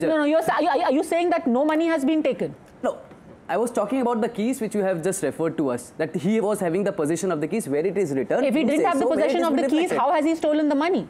No, are you saying that no money has been taken? No. I was talking about the keys which you have just referred to us, that he was having the possession of the keys where it is written. If he didn't have the possession of the keys, how has he stolen the money?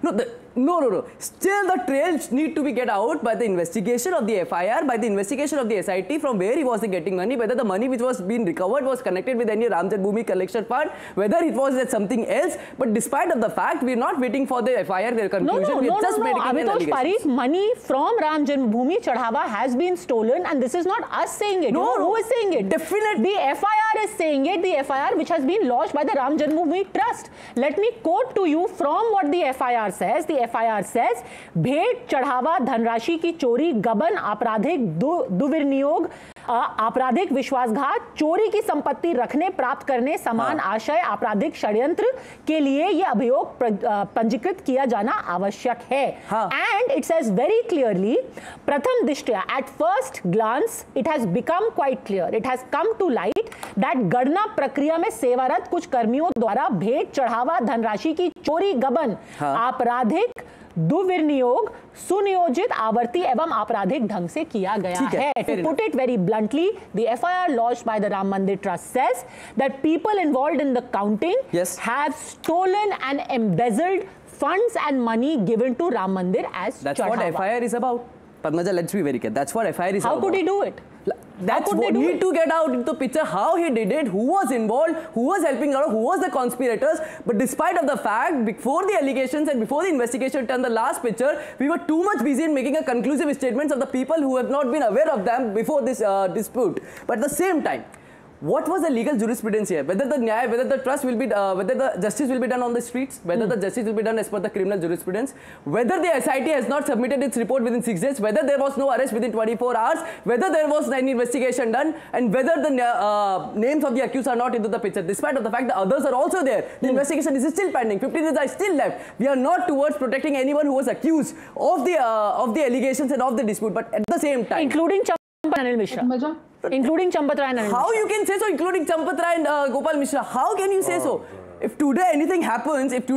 No. Still the trails need to be get out by the investigation of the FIR, by the investigation of the SIT, from where he was getting money, whether the money which was being recovered was connected with any Ram Janmabhoomi collection fund, whether it was something else. But despite of the fact, we are not waiting for the FIR, their conclusion. No. Amitosh Parikh, money from Ram Janmabhoomi Chadhawa has been stolen, and this is not us saying it. No, who is saying it? Definitely. The FIR is saying it, the FIR which has been lodged by the Ram Janmabhoomi Trust. Let me quote to you from what the FIR says. The FIR says, भेंट चढ़ावा धनराशि की चोरी, गबन, आपराधिक दुर्विनियोग, आपराधिक विश्वासघात, चोरी की संपत्ति रखने, प्राप्त करने, समान आशय, आपराधिक षड्यंत्र के लिए यह अभियोग पंजीकृत किया जाना आवश्यक है. And it says very clearly, प्रथम दृष्टया, at first glance, it has become quite clear, it has come to light that गणना प्रक्रिया में सेवारत कुछ कर्मियों द्वारा भेंट चढ़ावा धनराशि की चोरी, गबन, आपराधिक दुर्विनियोग सुनियोजित, आवर्ती एवं आपराधिक ढंग से किया गया है. To put it very bluntly, the FIR lodged by the Ram Mandir Trust says that people involved in the counting have stolen and embezzled funds and money given to Ram Mandir as That's Chadhawa. what FIR is about. Padmaja, let's be very clear. That's what FIR is about. How could he do it? That's what need to get out into the picture, how he did it, who was involved, who was helping out, who was the conspirators. But despite of the fact, before the allegations and before the investigation turned the last picture, we were too much busy in making a conclusive statements of the people who have not been aware of them before this dispute. But at the same time, what was the legal jurisprudence here? Whether the trust will be, whether the justice will be done on the streets, whether the justice will be done as per the criminal jurisprudence, whether the SIT has not submitted its report within 6 days, whether there was no arrest within 24 hours, whether there was any investigation done, and whether the names of the accused are not into the picture. Despite of the fact the others are also there, the investigation is still pending. 15 days are still left. We are not towards protecting anyone who was accused of the allegations and of the dispute. But at the same time, including Champath Anil Mishra. Including Champath Rai and Anil Mishra. How you can say so, including Champath Rai and Gopal Mishra? How can you say so? If today anything happens in the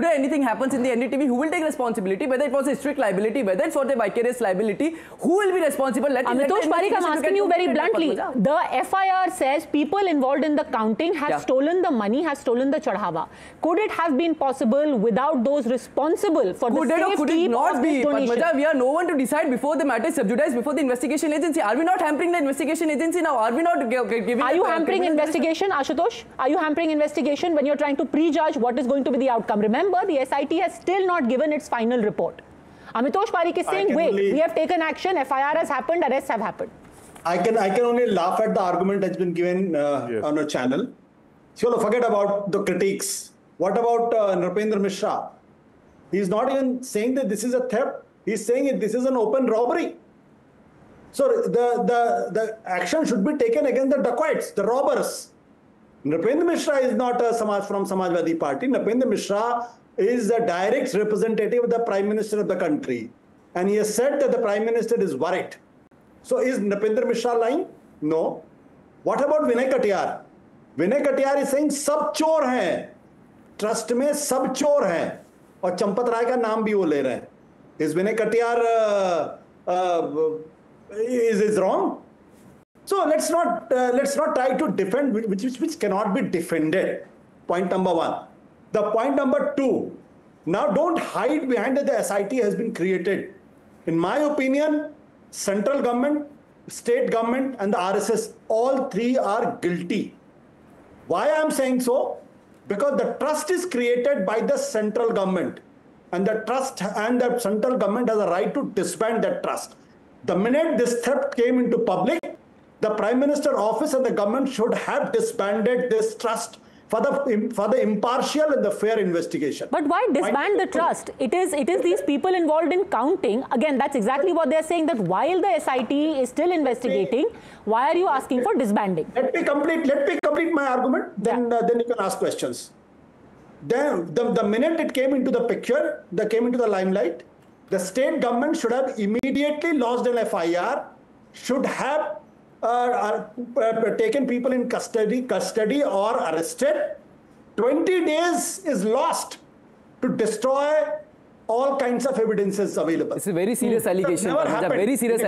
NDTV, who will take responsibility? Whether it was a strict liability, whether it's for the vicarious liability, who will be responsible? Amitosh Parikh, I'm asking you very bluntly. The FIR says people involved in the counting have stolen the money, have stolen the Chadhawa. Could it have been possible without those responsible for the safety of this donation? Padmaja, we are no one to decide before the matter is subjudized before the investigation agency. Are we not hampering the investigation agency now? Are we not giving? Are you hampering investigation, Ashutosh? Are you hampering investigation when you're trying to prejudge what is going to be the outcome? Remember, the SIT has still not given its final report. Amitosh Parikh is saying, wait, we have taken action, FIR has happened, arrests have happened. I can only laugh at the argument that's been given on a channel. So forget about the critiques. What about Nrpendra Mishra? He's not even saying that this is a theft. He's saying that this is an open robbery. So the action should be taken against the dacoits, the robbers. Nrpendra Mishra is not from Samajwadi Party. Nrpendra Mishra is a direct representative of the Prime Minister of the country. And he has said that the Prime Minister is worried. So is Nrpendra Mishra lying? No. What about Vinay Katiyar? Vinay Katiyar is saying sab chor hain. Trust mein sab chor hain. और चंपत राय का नाम भी वो ले रहे हैं. Is Vinay Katiyar is wrong? So let's not try to defend which cannot be defended. Point number one. The point number two. Now don't hide behind that the SIT has been created. In my opinion, central government, state government, and the RSS, all three are guilty. Why I am saying so? Because the trust is created by the central government, and the trust and the central government has a right to disband that trust. The minute this theft came into public, the Prime Minister office and the government should have disbanded this trust for the impartial and the fair investigation. But why disband the trust? It is these people involved in counting. Again, that's exactly what they're saying, that while the SIT is still investigating, why are you asking for disbanding? Let me complete my argument, then you can ask questions. Then the minute it came into the picture, came into the limelight, the state government should have immediately lodged an FIR, should have taken people in custody or arrested. 20 days is lost to destroy all kinds of evidences available. It's a very serious allegation. Never Pankaj, a happened. very serious